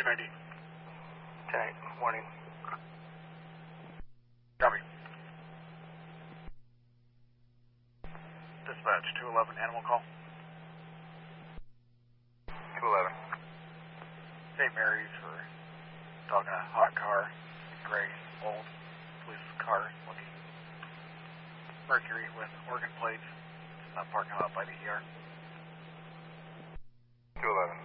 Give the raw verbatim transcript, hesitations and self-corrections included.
ten ninety. ten eight, warning. Copy. Dispatch, two eleven, animal call. two eleven. Saint Mary's for dog in a hot car, gray, old, police car, looking Mercury with organ plates. It's in the parking lot by the E R. two eleven.